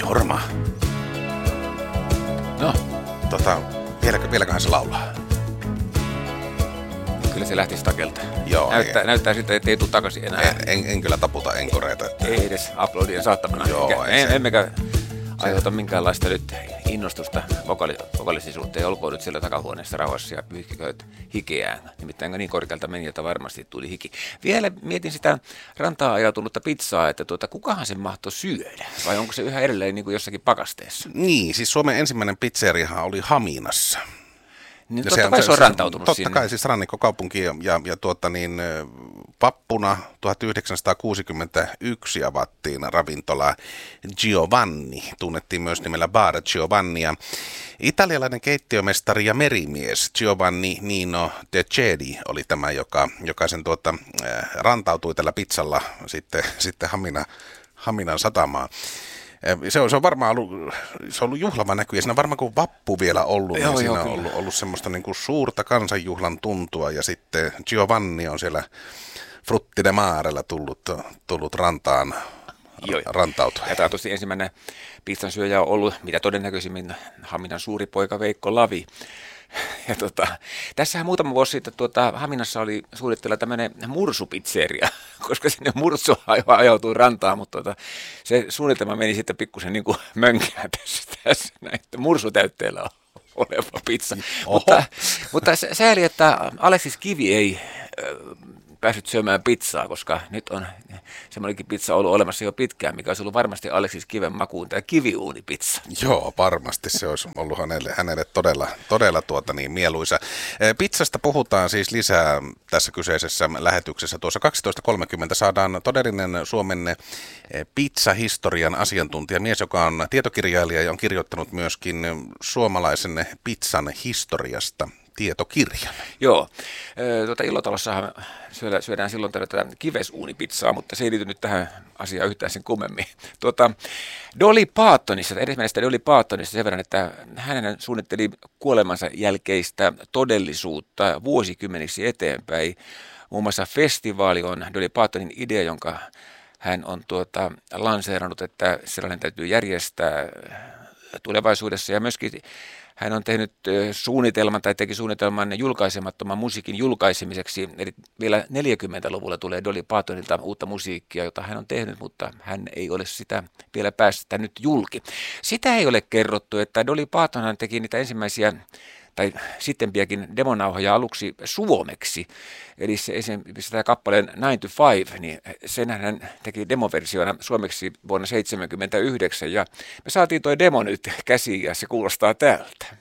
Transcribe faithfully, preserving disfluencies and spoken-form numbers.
Horma. No, Tota, vieläkö, vieläköhän se laulaa? kyllä se lähti stakelta. Joo. Näyttää, ei, näyttää siltä, ettei tule takaisin enää. en, en, en kyllä taputa enkoreita. Että... Ei edes uploadien saattamana. Joo, ei en, se- emmekä aiheuta minkäänlaista nyt innostusta vokali, vokalisisuuteen. Olkoon nyt siellä takahuoneessa rauhassa ja pyyhkikööt hikeään. Nimittäin niin korkealta meni, että varmasti tuli hiki. Vielä mietin sitä rantaa ajautunutta pizzaa, että tuota, kukahan sen mahtoi syödä? Vai onko se yhä edelleen niin kuin jossakin pakasteessa? Niin, siis Suomen ensimmäinen pizzeriahan oli Haminassa. Niin Ja totta kai se on rantautunut totta sinne. kai siis rannikkokaupunki ja, ja, ja tuota niin, ö, vappuna tuhatyhdeksänsataakuusikymmentäyksi avattiin ravintola Giovanni, tunnettiin myös nimellä Bar Giovanni. Ja italialainen keittiömestari ja merimies Giovanni Nino De Cedi oli tämä, joka, joka sen tuota, äh, rantautui tällä pizzalla sitten, sitten Hamina, Haminan satamaan. Se on, se on varmaan ollut, se on ollut juhlava näky, ja siinä on varmaan kun vappu vielä ollut, Joo, niin siinä joo, on kyllä. ollut, ollut semmoista niin kuin suurta kansanjuhlan tuntua, ja sitten Giovanni on siellä Frutti de Marella tullut, tullut rantaan, Joo. rantautua. Ja tämä on tosi ensimmäinen pizzan syöjä on ollut, mitä todennäköisimmin Haminan suuri poika Veikko Lavi. Ja tota, tässähän muutama vuosi sitten tuota, Haminassa oli suunnitteilla tämmöinen mursupizzeria, koska sinne mursu ajautui rantaan, mutta tuota, se suunnitelma meni sitten pikkusen niin kuin mönkään tässä, tässä näin, että mursutäytteellä on oleva pizza. Mutta, mutta sä- sääli, että Aleksis Kivi ei ö, päässyt syömään pizzaa, koska nyt on semmoinenkin pizza ollut olemassa jo pitkään, mikä olisi ollut varmasti Aleksis Kiven makuun, tämä kiviuunipizza. Joo, varmasti se olisi ollut hänelle, hänelle todella, todella tuota niin, mieluisa. Eh, Pizzasta puhutaan siis lisää tässä kyseisessä lähetyksessä. Tuossa kaksitoista kolmekymmentä saadaan todellinen Suomen eh, pizzahistorian asiantuntija, mies, joka on tietokirjailija ja on kirjoittanut myöskin suomalaisen pizzan historiasta tietokirjan. Joo, Ö, tuota, Illotalossahan syödään, syödään silloin tätä kivesuunipizzaa, mutta se ei liity nyt tähän asiaan yhtään sen kummemmin. Tuota, Dolly Partonissa, edesmennestä Dolly Partonissa sen verran, että hänen suunnitteli kuolemansa jälkeistä todellisuutta vuosikymmeniksi eteenpäin. Muun muassa festivaali on Dolly Partonin idea, jonka hän on tuota, lanseerannut, että sellainen täytyy järjestää tulevaisuudessa, ja myöskin hän on tehnyt ö, suunnitelman tai teki suunnitelman julkaisemattoman musiikin julkaisemiseksi. Eli vielä neljäkymmentäluvulla tulee Dolly Partonilta uutta musiikkia, jota hän on tehnyt, mutta hän ei ole sitä vielä päästänyt julki. Sitä ei ole kerrottu, että Dolly Partonhan teki niitä ensimmäisiä tai sittempiäkin demonauhoja aluksi suomeksi. Eli se esimerkiksi tämä kappaleen nine to five, niin sen hän teki demoversiona suomeksi vuonna seitsemänkymmentäyhdeksän. Ja me saatiin tuo demo nyt käsiin ja se kuulostaa tältä.